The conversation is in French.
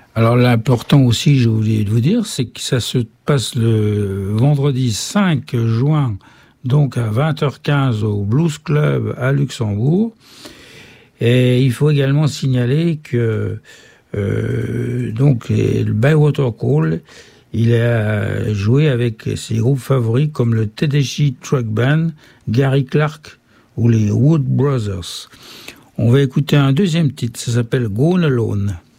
Alors l'important aussi, j'ai oublié de vous dire, c'est que ça se passe le vendredi 5 juin, donc à 20h15 au Blues Club à Luxembourg. Et il faut également signaler que donc le Bywater Call, il a joué avec ses groupes favoris comme le Tedeschi Truck Band, Gary Clark ou les Wood Brothers. On va écouter un deuxième titre, ça s'appelle Gone Alone.